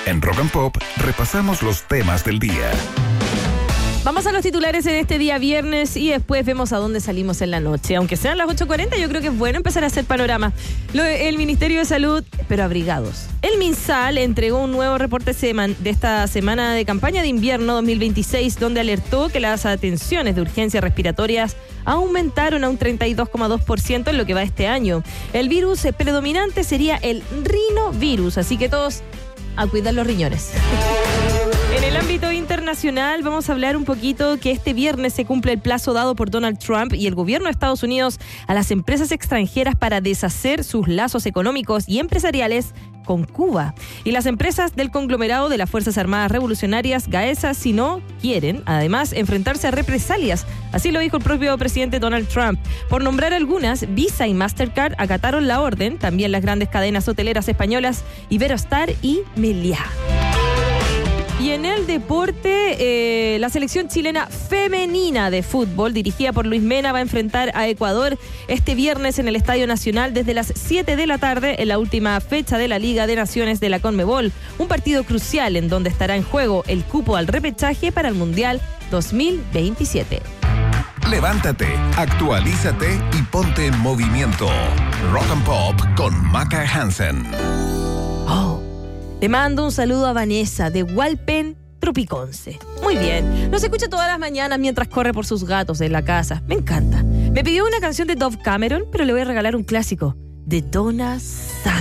En Rock and Pop repasamos los temas del día. Vamos a los titulares en este día viernes y después vemos a dónde salimos en la noche. Aunque sean las 8:40, yo creo que es bueno empezar a hacer panorama. El Ministerio de Salud, pero abrigados. El MinSal entregó un nuevo reporte de esta semana de campaña de invierno 2026, donde alertó que las atenciones de urgencias respiratorias aumentaron a un 32,2% en lo que va este año. El virus predominante sería el rinovirus, así que todos a cuidar los riñones. En el ámbito internacional vamos a hablar un poquito que este viernes se cumple el plazo dado por Donald Trump y el gobierno de Estados Unidos a las empresas extranjeras para deshacer sus lazos económicos y empresariales con Cuba. Y las empresas del conglomerado de las Fuerzas Armadas Revolucionarias GAESA, si no quieren, además, enfrentarse a represalias. Así lo dijo el propio presidente Donald Trump. Por nombrar algunas, Visa y Mastercard acataron la orden, también las grandes cadenas hoteleras españolas Iberostar y Meliá. Y en el deporte, la selección chilena femenina de fútbol, dirigida por Luis Mena, va a enfrentar a Ecuador este viernes en el Estadio Nacional desde las 7 de la tarde en la última fecha de la Liga de Naciones de la Conmebol. Un partido crucial en donde estará en juego el cupo al repechaje para el Mundial 2027. Levántate, actualízate y ponte en movimiento. Rock and Pop con Maca Hansen. Le mando un saludo a Vanessa de Hualpén, Tropiconce. Muy bien. Nos escucha todas las mañanas mientras corre por sus gatos en la casa. Me encanta. Me pidió una canción de Dove Cameron, pero le voy a regalar un clásico de Donna Summer.